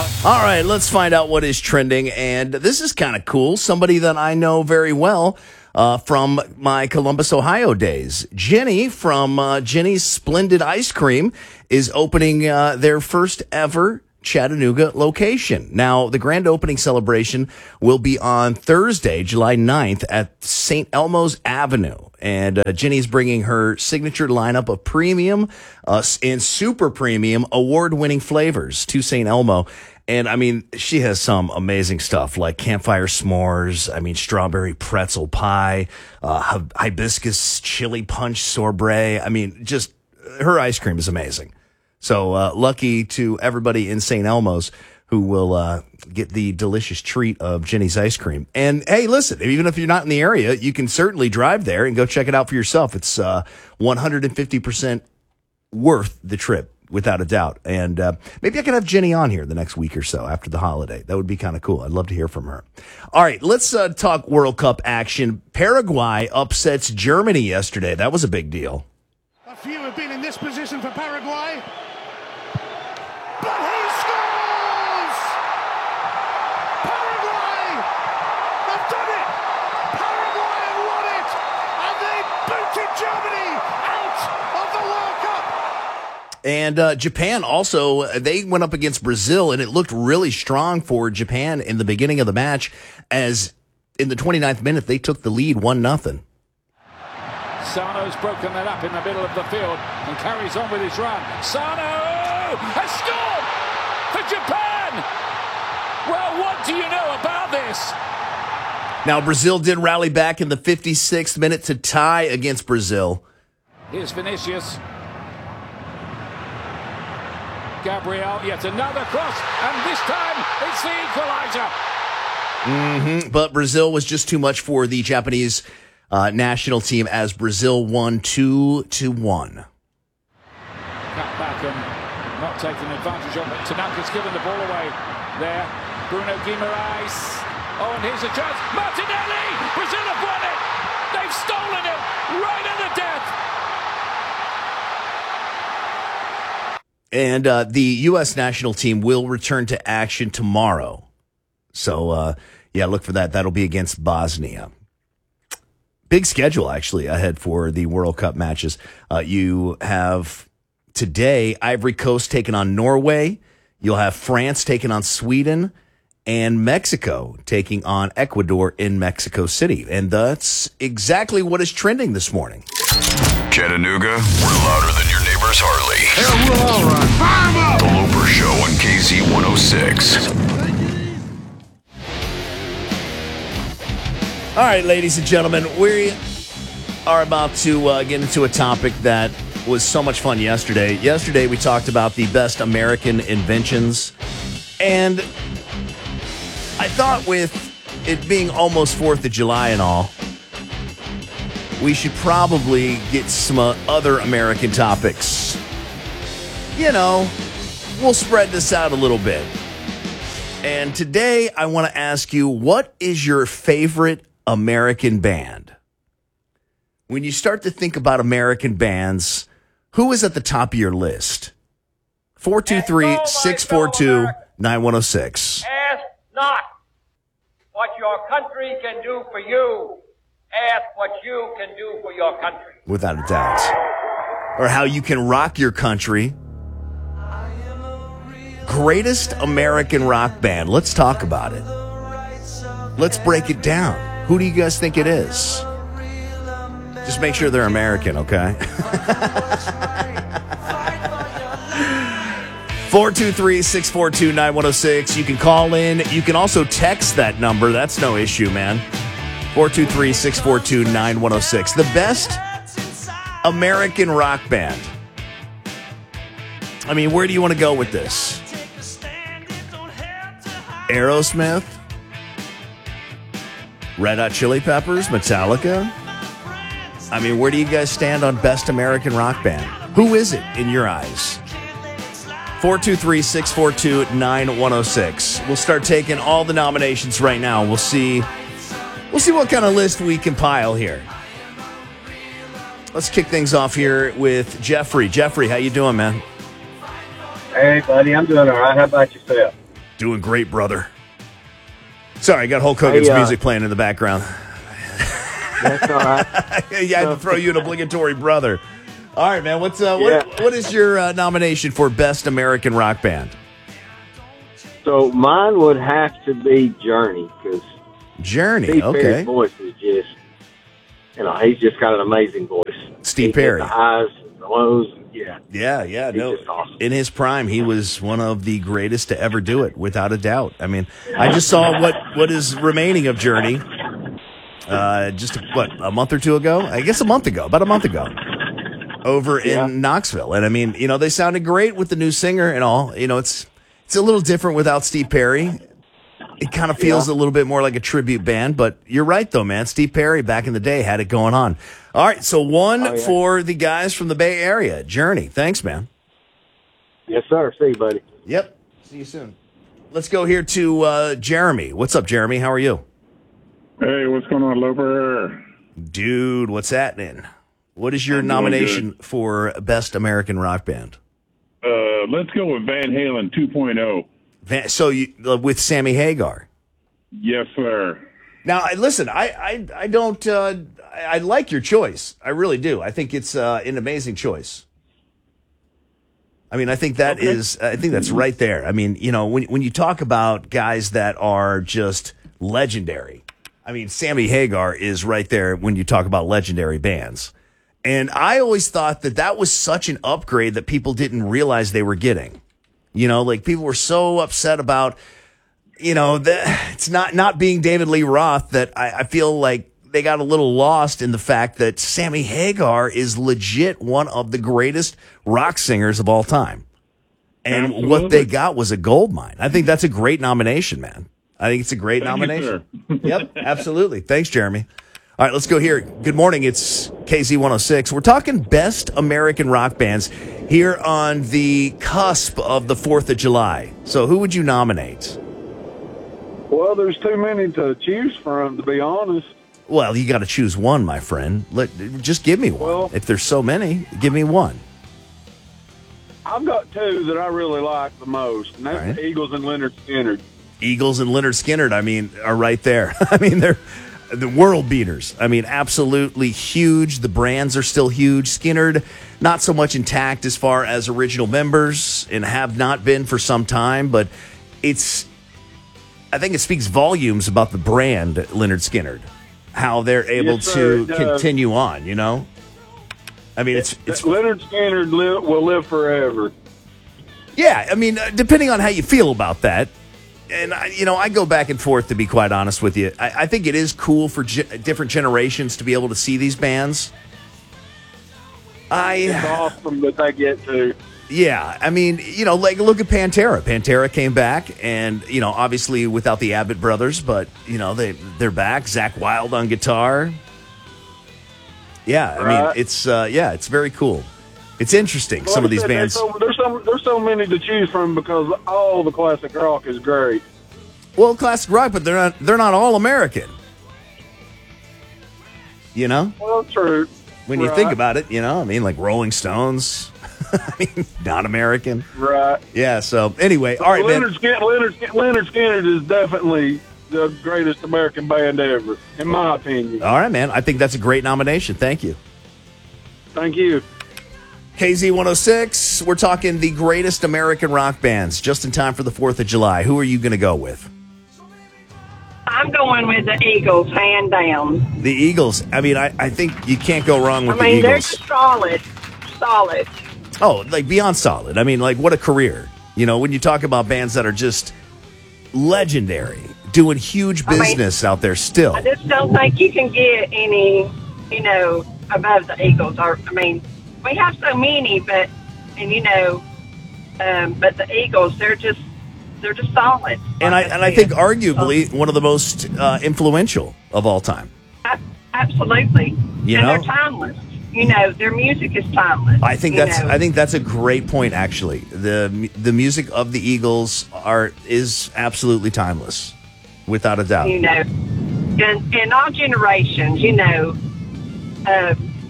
All right, let's find out what is trending. And this is kind of cool. Somebody that I know very well from my Columbus, Ohio days. Jenny from Jenny's Splendid Ice Cream is opening their first ever Chattanooga location. Now, the grand opening celebration will be on Thursday, July 9th at St. Elmo's Avenue. And Jenny's bringing her signature lineup of premium and super premium award-winning flavors to St. Elmo. And, I mean, she has some amazing stuff like campfire s'mores, strawberry pretzel pie, hibiscus chili punch sorbet. Just her ice cream is amazing. So lucky to everybody in St. Elmo's who will get the delicious treat of Jenny's ice cream. And, hey, listen, even if you're not in the area, you can certainly drive there and go check it out for yourself. It's 150% worth the trip, without a doubt. And maybe I can have Jenny on here the next week or so after the holiday. That would be kind of cool. I'd love to hear from her. All right, let's talk World Cup action. Paraguay upsets Germany yesterday. That was a big deal. A few have been in this position for Paraguay. But he scores! Paraguay have done it! Paraguay have won it! And they booted Germany out of the World Cup! And Japan also, they went up against Brazil, and it looked really strong for Japan in the beginning of the match, as in the 29th minute, they took the lead 1-0. Sano's broken that up in the middle of the field and carries on with his run. Sano has scored for Japan! Well, what do you know about this? Now, Brazil did rally back in the 56th minute to tie against Brazil. Here's Vinicius. Gabriel, yet another cross, and this time it's the equalizer. But Brazil was just too much for the Japanese national team as Brazil won 2-1. Cut back and not taking advantage of it. Tanaka's given the ball away there. Bruno Guimaraes. Oh, and here's a chance. Martinelli! Brazil have won it! They've stolen it right at the death! And the U.S. national team will return to action tomorrow. So, look for that. That'll be against Bosnia. Big schedule, actually, ahead for the World Cup matches. You have today Ivory Coast taking on Norway. You'll have France taking on Sweden, and Mexico taking on Ecuador in Mexico City. And that's exactly what is trending this morning. Chattanooga, we're louder than your neighbor's Harley. Yeah, we're all right. Fire 'em up! The Loper Show on KZ 106. All right, ladies and gentlemen, we are about to get into a topic that was so much fun yesterday. Yesterday, we talked about the best American inventions, and I thought with it being almost 4th of July and all, we should probably get some other American topics. We'll spread this out a little bit. And today, I want to ask you, what is your favorite American band? When you start to think about American bands, who is at the top of your list? 423-642-9106. Ask not what your country can do for you. Ask what you can do for your country. Without a doubt. Or how you can rock your country. Greatest American rock band. Let's talk about it. Let's break it down. Who do you guys think it is? Just make sure they're American, okay? 423-642-9106. You can call in. You can also text that number. That's no issue, man. 423-642-9106. The best American rock band. Where do you want to go with this? Aerosmith? Red Hot Chili Peppers? Metallica? Where do you guys stand on best American rock band? Who is it in your eyes? 423-642-9106. We'll start taking all the nominations right now. We'll see what kind of list we compile here. Let's kick things off here with Jeffrey. Jeffrey, how you doing, man? Hey, buddy, I'm doing all right. How about yourself? Doing great, brother. Sorry, I got Hulk Hogan's music playing in the background. That's all right. Yeah, I had to throw you an obligatory brother. All right, man. What is your nomination for Best American Rock Band? So mine would have to be Journey, because Journey, Steve okay. Perry's voice is just, he's just got an amazing voice. Steve Perry. The highs and the lows, yeah. Yeah, He's just awesome. In his prime, he was one of the greatest to ever do it, without a doubt. I mean, I just saw what is remaining of Journey, a month or two ago? I guess about a month ago, over in Knoxville. And I mean, they sounded great with the new singer and all. It's a little different without Steve Perry. It kind of feels a little bit more like a tribute band, but you're right, though, man. Steve Perry, back in the day, had it going on. All right, so one for the guys from the Bay Area. Journey. Thanks, man. Yes, sir. See you, buddy. Yep. See you soon. Let's go here to Jeremy. What's up, Jeremy? How are you? Hey, what's going on, Loper? Dude, what's happening? What is your nomination for Best American Rock Band? Let's go with Van Halen 2.0. So with Sammy Hagar. Yes, sir. Now, listen, I don't. I like your choice. I really do. I think it's an amazing choice. I mean, I think that is. I think that's right there. I mean, when you talk about guys that are just legendary, I mean, Sammy Hagar is right there when you talk about legendary bands. And I always thought that was such an upgrade that people didn't realize they were getting. Like people were so upset about, it's not being David Lee Roth, that I feel like they got a little lost in the fact that Sammy Hagar is legit one of the greatest rock singers of all time. And Absolutely. What they got was a gold mine. I think that's a great nomination, man. I think it's a great nomination. Yep, absolutely. Thanks, Jeremy. All right, let's go here. Good morning. It's KZ106. We're talking Best American Rock Bands here on the cusp of the 4th of July. So who would you nominate? Well, there's too many to choose from, to be honest. Well, you got to choose one, my friend. Just give me one. Well, if there's so many, give me one. I've got two that I really like the most, and that's the Eagles and Leonard Skinner. Eagles and Leonard Skinner, I mean, are right there. I mean, they're the world beaters. I mean, absolutely huge. The brands are still huge. Skinner, not so much intact as far as original members, and have not been for some time, but I think it speaks volumes about the brand Leonard Skinner, how they're able to continue on, I mean, it's Leonard Skinner will live forever. Yeah, I mean, depending on how you feel about that. And, I go back and forth, to be quite honest with you. I think it is cool for different generations to be able to see these bands. It's awesome that they get to. Yeah, I mean, like look at Pantera. Pantera came back, and, obviously without the Abbott brothers, but, they're back. Zakk Wylde on guitar. Yeah, I mean, it's very cool. It's interesting. Some of these bands. There's so many to choose from because all the classic rock is great. Well, classic rock, but they're not all American. Well, true. When you think about it, I mean, like Rolling Stones. I mean, not American. Right. Yeah. So anyway, all right, Leonard Skinner is definitely the greatest American band ever, in my opinion. All right, man. I think that's a great nomination. Thank you. Thank you. KZ106, we're talking the greatest American rock bands just in time for the 4th of July. Who are you going to go with? I'm going with the Eagles, hand down. The Eagles. I mean, I think you can't go wrong with the Eagles. They're just solid. Oh, like beyond solid. I mean, like what a career. When you talk about bands that are just legendary, doing huge business out there still. I just don't think you can get any, above the Eagles. We have so many, but the Eagles, they're just solid. And I think arguably one of the most influential of all time. Absolutely. They're timeless. Their music is timeless. I think that's a great point. Actually, the music of the Eagles is absolutely timeless, without a doubt. In all generations,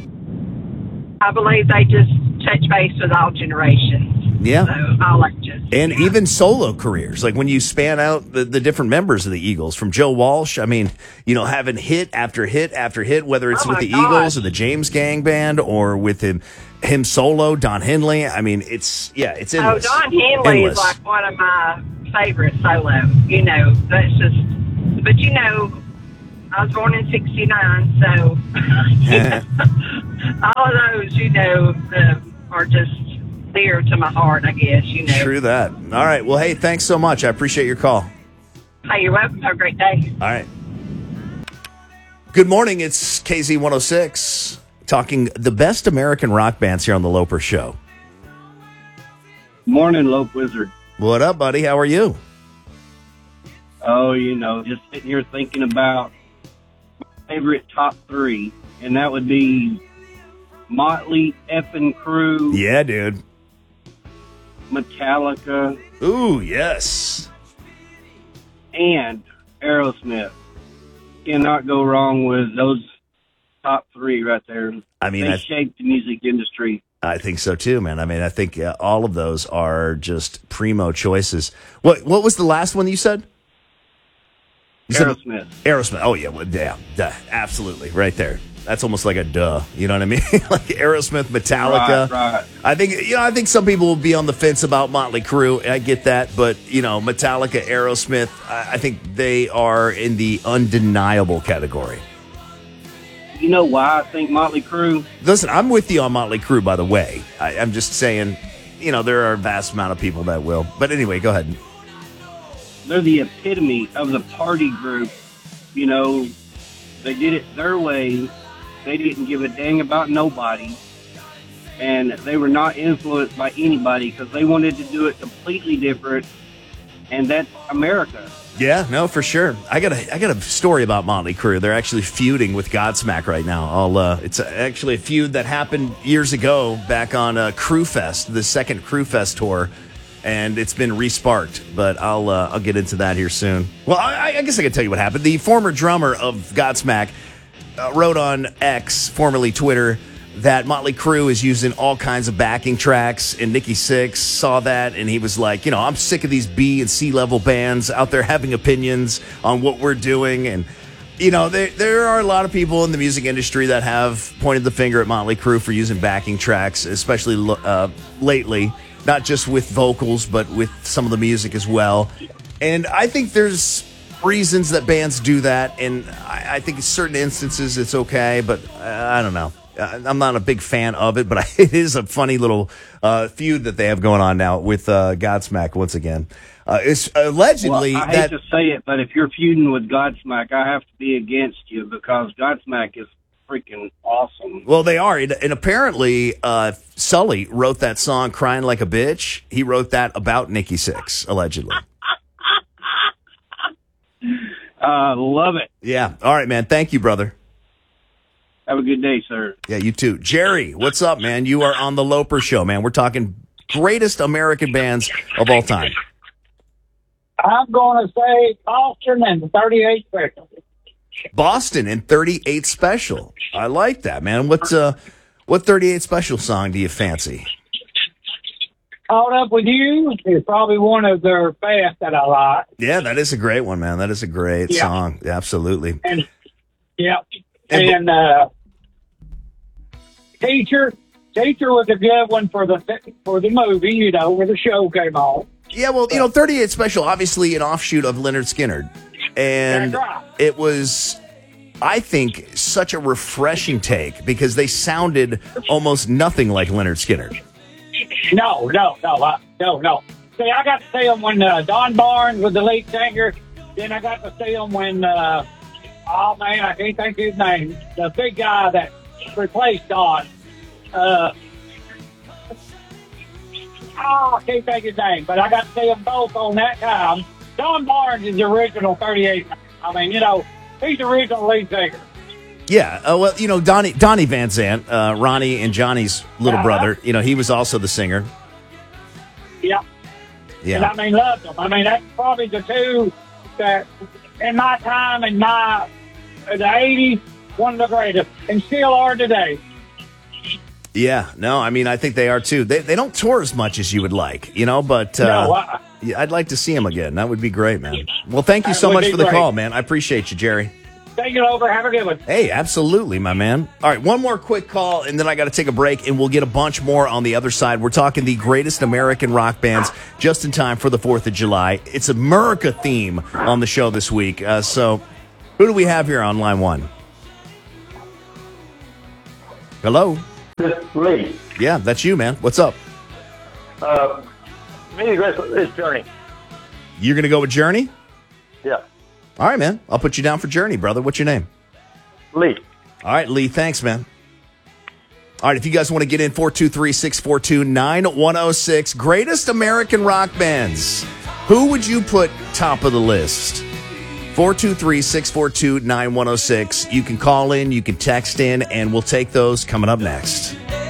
I believe they just touch base with all generations. Yeah. So all ages. And even solo careers, like when you span out the different members of the Eagles, from Joe Walsh, I mean, having hit after hit after hit, whether it's with the Eagles or the James Gang Band or with him solo, Don Henley. I mean, it's endless. Oh, Don Henley is like one of my favorite solos. That's just, but I was born in '69, so all of those, are just dear to my heart, I guess. True that. All right. Well, hey, thanks so much. I appreciate your call. Hey, you're welcome. Have a great day. All right. Good morning. It's KZ 106, talking the best American rock bands here on the Loper Show. Morning, Lope Wizard. What up, buddy? How are you? Oh, just sitting here thinking about my favorite top three, and that would be Motley effing Crue. Yeah, dude. Metallica. Ooh, yes. And Aerosmith. Cannot go wrong with those top three right there. I mean, they shaped the music industry. I think so too, man. I mean, I think all of those are just primo choices. What was the last one you said? Aerosmith. Aerosmith. Oh yeah, well, yeah, duh, absolutely, right there. That's almost like a duh. You know what I mean? Like Aerosmith, Metallica. Right. I think some people will be on the fence about Motley Crue. I get that, but Metallica, Aerosmith, I think they are in the undeniable category. You know why I think Motley Crue? Listen, I'm with you on Motley Crue, by the way. I'm just saying, there are a vast amount of people that will. But anyway, go ahead. They're the epitome of the party group. They did it their way. They didn't give a dang about nobody. And they were not influenced by anybody because they wanted to do it completely different. And that's America. Yeah, no, for sure. I got a story about Motley Crue. They're actually feuding with Godsmack right now. It's actually a feud that happened years ago back on Crue Fest, the second Crue Fest tour, and it's been resparked. But I'll get into that here soon. Well, I guess I can tell you what happened. The former drummer of Godsmack wrote on X, formerly Twitter, that Motley Crue is using all kinds of backing tracks, and Nikki Sixx saw that, and he was like, I'm sick of these B and C level bands out there having opinions on what we're doing. And, there are a lot of people in the music industry that have pointed the finger at Motley Crue for using backing tracks, especially lately, not just with vocals, but with some of the music as well. And I think there's reasons that bands do that, and I think in certain instances it's okay, but I don't know. I'm not a big fan of it, but it is a funny little feud that they have going on now with Godsmack once again. It's allegedly I hate to say it, but if you're feuding with Godsmack, I have to be against you because Godsmack is freaking awesome. Well, they are, and apparently Sully wrote that song "Crying Like a Bitch." He wrote that about Nikki Sixx, allegedly. Love it. Yeah. All right, man. Thank you, brother. Have a good day, sir. Yeah, you too. Jerry, what's up, man? You are on the Loper Show, man. We're talking greatest American bands of all time. I'm going to say Boston and 38 Special. Boston and 38 Special. I like that, man. What 38 Special song do you fancy? Caught Up With You is probably one of their best that I like. Yeah, that is a great one, man. That is a great song. Absolutely. And Teacher was a good one for the movie, where the show came on. Yeah, well, 38 Special, obviously an offshoot of Lynyrd Skynyrd. And it was, I think, such a refreshing take because they sounded almost nothing like Lynyrd Skynyrd. No. See, I got to see them when Don Barnes was the lead singer. Then I got to see them when, I can't think of his name. The big guy that replaced Don. I can't think of his name, but I got to see them both on that time. Don Barnes is the original 38. I mean, he's the original lead singer. Yeah, Donnie Van Zant, Ronnie and Johnny's little brother, he was also the singer. Yeah. And I mean, loved them. I mean, that's probably the two that, in my time, in the 80s, one of the greatest, and still are today. Yeah, no, I mean, I think they are too. They don't tour as much as you would like, but yeah, I'd like to see them again. That would be great, man. Well, thank you so much for the call, man. I appreciate you, Jerry. Thank you, over. Have a good one. Hey, absolutely, my man. All right, one more quick call, and then I got to take a break, and we'll get a bunch more on the other side. We're talking the greatest American rock bands just in time for the 4th of July. It's America theme on the show this week. So who do we have here on line one? Hello? Lee. Yeah, that's you, man. What's up? It's Journey. You're going to go with Journey? Yeah. All right, man. I'll put you down for Journey, brother. What's your name? Lee. All right, Lee. Thanks, man. All right, if you guys want to get in, 423-642-9106. Greatest American rock bands. Who would you put top of the list? 423-642-9106. You can call in, you can text in, and we'll take those coming up next.